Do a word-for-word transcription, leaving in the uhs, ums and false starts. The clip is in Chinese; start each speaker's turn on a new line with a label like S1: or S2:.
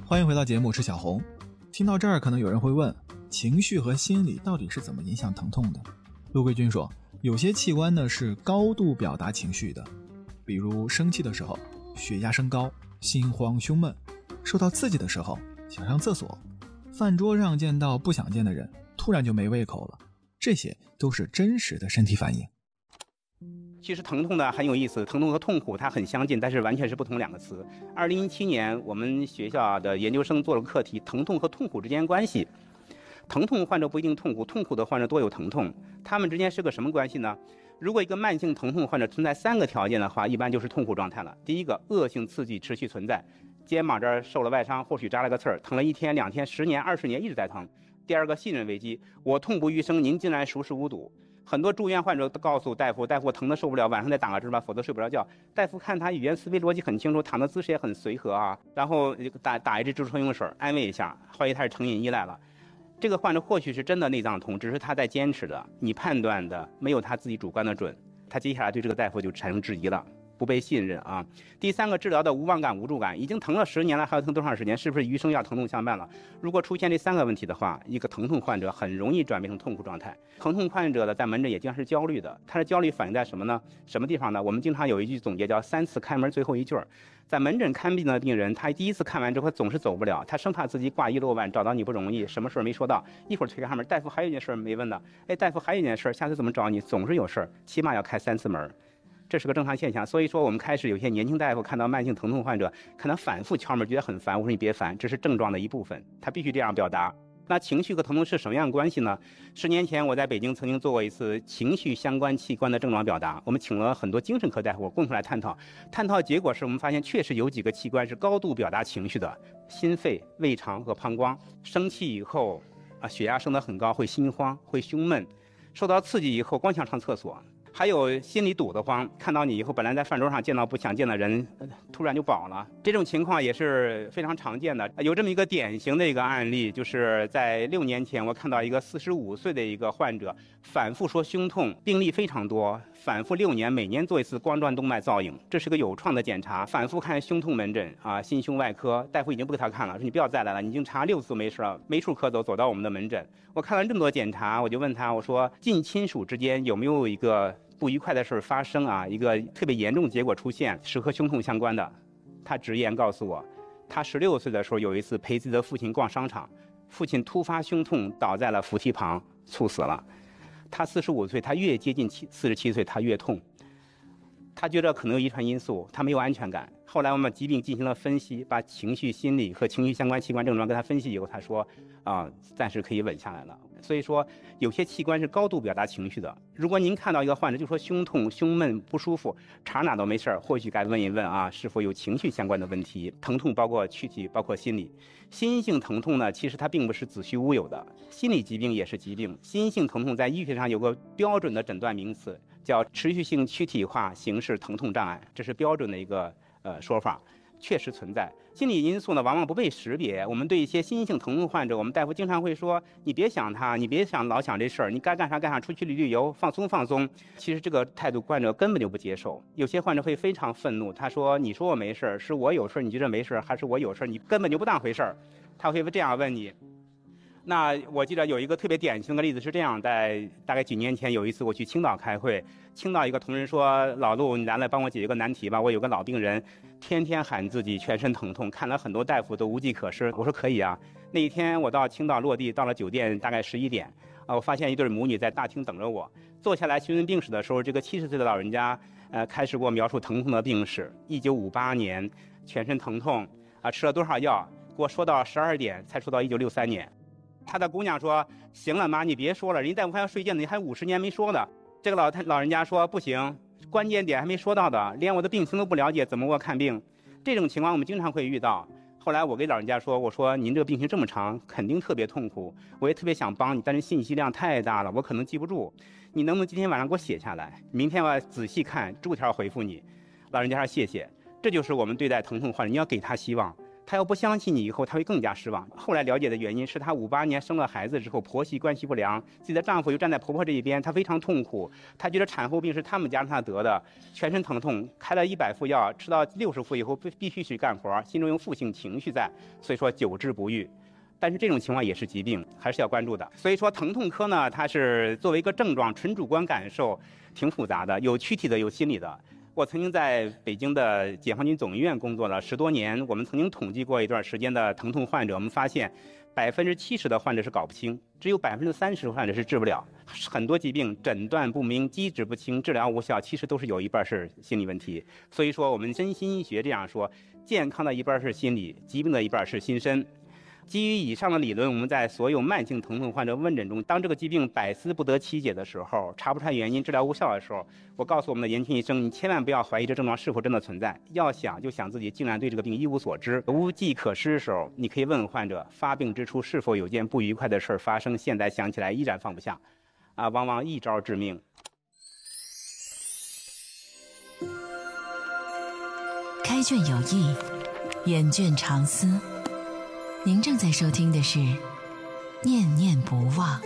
S1: 欢迎回到节目，我是小红。听到这儿，可能有人会问，情绪和心理到底是怎么影响疼痛的？陆桂军说，有些器官呢是高度表达情绪的，比如生气的时候血压升高，心慌胸闷；受到刺激的时候想上厕所；饭桌上见到不想见的人，突然就没胃口了。这些都是真实的身体反应。
S2: 其实疼痛呢很有意思，疼痛和痛苦它很相近，但是完全是不同两个词。二零一七年我们学校的研究生做了个课题，疼痛和痛苦之间关系。疼痛患者不一定痛苦，痛苦的患者多有疼痛，他们之间是个什么关系呢？如果一个慢性疼痛患者存在三个条件的话，一般就是痛苦状态了。第一个，恶性刺激持续存在，肩膀这儿受了外伤，或许扎了个刺儿，疼了一天两天十年二十年一直在疼。第二个，信任危机，我痛不欲生，您竟然熟视无睹。很多住院患者都告诉大夫，大夫疼得受不了，晚上再打个针吧，否则睡不着觉。大夫看他语言思维逻辑很清楚，躺的姿势也很随和啊，然后打打一支支撑用水安慰一下，怀疑他是成瘾依赖了。这个患者或许是真的内脏痛，只是他在坚持的，你判断的没有他自己主观的准，他接下来对这个大夫就产生质疑了，不被信任啊。第三个，治疗的无望感无助感，已经疼了十年了，还要疼多长时间？是不是余生要疼痛相伴了？如果出现这三个问题的话，一个疼痛患者很容易转变成痛苦状态。疼痛患者的在门诊也经常是焦虑的，他的焦虑反映在什么呢？什么地方呢？我们经常有一句总结叫三次开门最后一句。在门诊看病的病人，他第一次看完之后总是走不了，他生怕自己挂一漏万，找到你不容易，什么事没说到，一会儿推开门，大夫还有一件事没问呢，哎，大夫还有一件事，下次怎么找你？总是有事，起码要开三次门。这是个正常现象，所以说我们开始有些年轻大夫看到慢性疼痛患者，可能反复敲门，觉得很烦。我说你别烦，这是症状的一部分，他必须这样表达。那情绪和疼痛是什么样的关系呢？十年前我在北京曾经做过一次情绪相关器官的症状表达，我们请了很多精神科大夫共同来探讨。探讨结果是我们发现确实有几个器官是高度表达情绪的，心肺、胃肠和膀胱。生气以后啊，血压升得很高，会心慌，会胸闷；受到刺激以后，光想上厕所。还有心里堵得慌，看到你以后，本来在饭桌上见到不想见的人，突然就饱了。这种情况也是非常常见的。有这么一个典型的一个案例，就是在六年前，我看到一个四十五岁的一个患者，反复说胸痛，病例非常多，反复六年，每年做一次光转动脉造影，这是个有创的检查。反复看胸痛门诊啊，心胸外科大夫已经不给他看了，说你不要再来了，你已经查六次没事了，没处可走，走到我们的门诊。我看完这么多检查，我就问他，我说近亲属之间有没有一个不愉快的事发生啊，一个特别严重的结果出现，是和胸痛相关的。他直言告诉我，他十六岁的时候有一次陪自己的父亲逛商场，父亲突发胸痛倒在了扶梯旁猝死了。他四十五岁，他越接近四十七岁他越痛，他觉得可能有遗传因素，他没有安全感。后来我们疾病进行了分析，把情绪心理和情绪相关器官症状跟他分析以后，他说啊、呃，暂时可以稳下来了。所以说有些器官是高度表达情绪的。如果您看到一个患者就说胸痛胸闷不舒服，查哪都没事，或许该问一问啊，是否有情绪相关的问题。疼痛包括躯体包括心理。心性疼痛呢，其实它并不是子虚乌有的，心理疾病也是疾病。心性疼痛在医学上有个标准的诊断名词，叫持续性躯体化形式疼痛障碍，这是标准的一个呃说法，确实存在。心理因素呢，往往不被识别。我们对一些心性疼痛患者，我们大夫经常会说，你别想他，你别想老想这事儿，你该干啥干啥，出去旅旅游，放松放松。其实这个态度患者根本就不接受。有些患者会非常愤怒，他说，你说我没事，是我有事你觉得没事，还是我有事你根本就不当回事儿？他会这样问你。那我记得有一个特别典型的例子是这样，在大概几年前有一次我去青岛开会，青岛一个同仁说，老陆你来了帮我解决个难题吧，我有个老病人天天喊自己全身疼痛，看了很多大夫都无计可施。我说可以啊。那一天我到青岛落地，到了酒店大概十一点啊，我发现一对母女在大厅等着我。坐下来询问病史的时候，这个七十岁的老人家呃开始给我描述疼痛的病史。一九五八年全身疼痛啊，吃了多少药，给我说到十二点才说到一九六三年。他的姑娘说，行了妈，你别说了，人家大夫还要睡觉呢，你还五十年没说的。这个老太老人家说，不行，关键点还没说到的，连我的病情都不了解，怎么给我看病？这种情况我们经常会遇到。后来我给老人家说，我说您这个病情这么长，肯定特别痛苦，我也特别想帮你，但是信息量太大了，我可能记不住，你能不能今天晚上给我写下来，明天我仔细看，逐条回复你。老人家说谢谢。这就是我们对待疼痛患者，你要给他希望， 他要不相信你以后，他会更加失望。后来了解的原因是他五八年生了孩子之后，婆媳关系不良，自己的丈夫又站在婆婆这一边，她非常痛苦。她觉得产后病是他们家让她得的，全身疼痛，开了一百副药，吃到六十副以后必必须去干活，心中有负性情绪在，所以说久治不愈。但是这种情况也是疾病，还是要关注的。所以说疼痛科呢，它是作为一个症状，纯主观感受，挺复杂的，有躯体的，有心理的。我曾经在北京的解放军总医院工作了十多年，我们曾经统计过一段时间的疼痛患者，我们发现百分之七十的患者是搞不清，只有百分之三十的患者是治不了。很多疾病诊断不明、机制不清、治疗无效，其实都是有一半是心理问题。所以说，我们身心医学这样说，健康的一半是心理，疾病的一半是心身。基于以上的理论，我们在所有慢性疼痛患者问诊中，当这个疾病百思不得其解的时候，查不出来原因，治疗无效的时候，我告诉我们的年轻医生，你千万不要怀疑这症状是否真的存在，要想就想自己竟然对这个病一无所知、无计可施的时候，你可以问患者，发病之初是否有件不愉快的事发生，现在想起来依然放不下，啊，往往一招致命。
S3: 开卷有益，眼卷长思。您正在收听的是《念念不忘》。